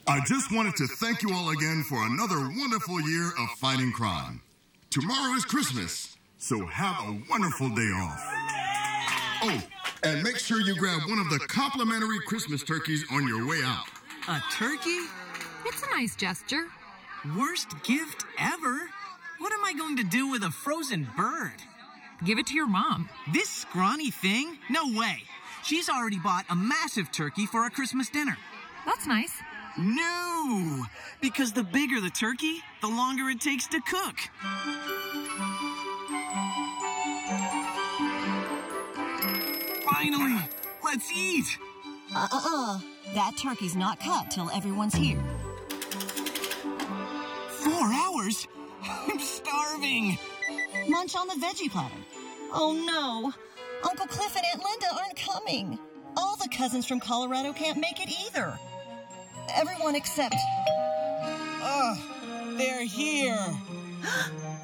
I just wanted to thank you all again for another wonderful year of fighting crime. Tomorrow is Christmas, so have a wonderful day off. Oh, and make sure you grab one of the complimentary Christmas turkeys on your way out. A turkey? It's a nice gesture. Worst gift ever? What am I going to do with a frozen bird? Give it to your mom. This scrawny thing? No way. She's already bought a massive turkey for our Christmas dinner. That's nice. No, because the bigger the turkey, the longer it takes to cook. Finally, let's eat. That turkey's not cut till everyone's here. 4 hours? I'm starving. Munch on the veggie platter. Oh no, Uncle Cliff and Aunt Linda aren't coming. All the cousins from Colorado can't make it either. Everyone except... They're here.